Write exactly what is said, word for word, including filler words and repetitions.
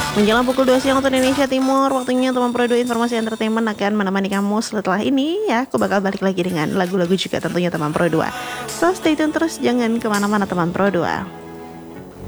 Menjelang pukul dua siang waktu Indonesia Timur, waktunya teman Pro dua Informasi Entertainment akan menemani kamu setelah ini ya. Aku bakal balik lagi dengan lagu-lagu juga tentunya teman Pro dua. So stay tune terus, jangan kemana-mana teman Pro dua.